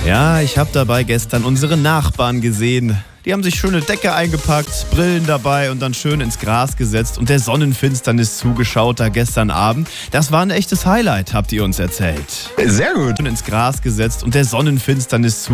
Ja, ich habe dabei gestern unsere Nachbarn gesehen. Die haben sich schöne Decke eingepackt, Brillen dabei und dann schön ins Gras gesetzt und der Sonnenfinsternis zugeschaut da gestern Abend. Das war ein echtes Highlight, habt ihr uns erzählt. Sehr gut. Schön ins Gras gesetzt und der Sonnenfinsternis zugeschaut.